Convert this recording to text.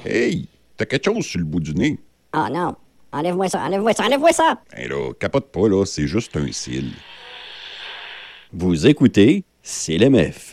Hey, t'as quelque chose sur le bout du nez. Ah non. Enlève-moi ça, enlève-moi ça, enlève-moi ça! Hey là, capote pas, là, c'est juste un cil. Vous écoutez, c'est l'MF.